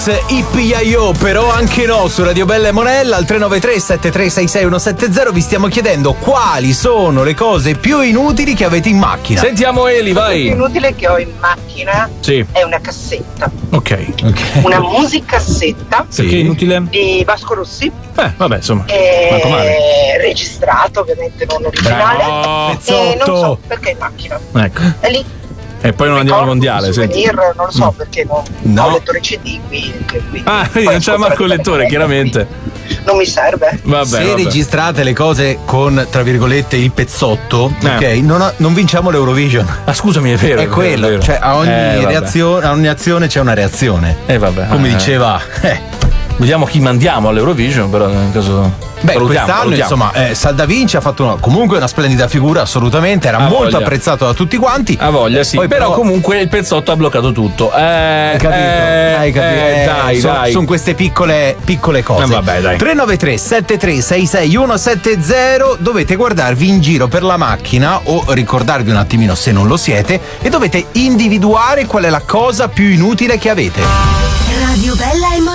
IPIO, però anche no, su Radio Bella e Monella al 393 7366 170 vi stiamo chiedendo quali sono le cose più inutili che avete in macchina. Sentiamo Eli, vai. La cosa più inutile che ho in macchina è una cassetta. Ok. Una musicassetta. Sì. Perché è inutile? Di Vasco Rossi. Vabbè, insomma. Registrato, ovviamente non originale. E non so perché in macchina. Ecco. È lì. E poi non andiamo al mondiale, souvenir, non lo so perché non ho il lettore CD qui. Quindi non c'è manco il lettore, chiaramente. Non mi serve. Se registrate le cose con, tra virgolette, il pezzotto, ok, non vinciamo l'Eurovision. Scusami, è vero. È quello, vero. cioè a ogni azione c'è una reazione. Come diceva. Vediamo chi mandiamo all'Eurovision, però nel caso. Quest'anno insomma Saldavinci ha fatto comunque una splendida figura, assolutamente, era molto apprezzato da tutti quanti. Ha voglia, sì. Poi però comunque il pezzotto ha bloccato tutto. Hai capito? Dai. Sono queste piccole cose. Vabbè, dai. 393 7366 170, dovete guardarvi in giro per la macchina o ricordarvi un attimino se non lo siete e dovete individuare qual è la cosa più inutile che avete. Radio Bella e